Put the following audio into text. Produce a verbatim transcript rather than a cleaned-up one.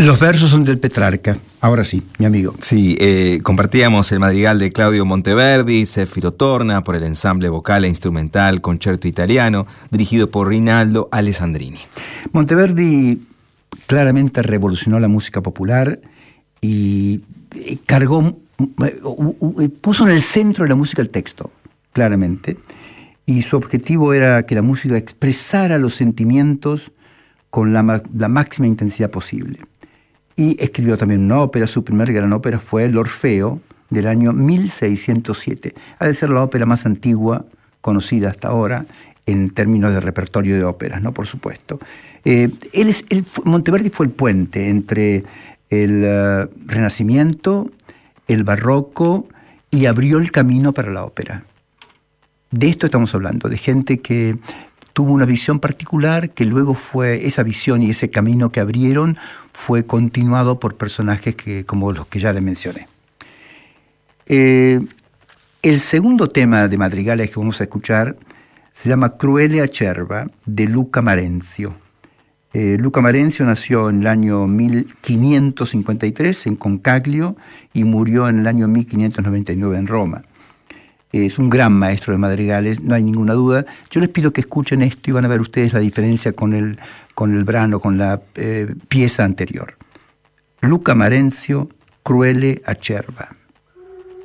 Los versos son del Petrarca. Ahora sí, mi amigo. Sí, eh, compartíamos el madrigal de Claudio Monteverdi, Zeffiro Torna, por el ensamble vocal e instrumental Concerto Italiano, dirigido por Rinaldo Alessandrini. Monteverdi claramente revolucionó la música popular y cargó, puso en el centro de la música el texto, claramente. Y su objetivo era que la música expresara los sentimientos con la, la máxima intensidad posible. Y escribió también una ópera. Su primer gran ópera fue El Orfeo, del año mil seiscientos siete. Ha de ser la ópera más antigua conocida hasta ahora en términos de repertorio de óperas, ¿no? Por supuesto. Eh, él es, él, Monteverdi fue el puente entre el uh, Renacimiento, el Barroco, y abrió el camino para la ópera. De esto estamos hablando, de gente que tuvo una visión particular, que luego fue, esa visión y ese camino que abrieron fue continuado por personajes que, como los que ya les mencioné. Eh, el segundo tema de madrigales que vamos a escuchar se llama Cruele Acerba, de Luca Marenzio. Eh, Luca Marenzio nació en el año mil quinientos cincuenta y tres en Concaglio y murió en el año mil quinientos noventa y nueve en Roma. Es un gran maestro de madrigales, no hay ninguna duda. Yo les pido que escuchen esto y van a ver ustedes la diferencia con el, con el brano, con la eh, pieza anterior. Luca Marenzio, Cruele Acerba.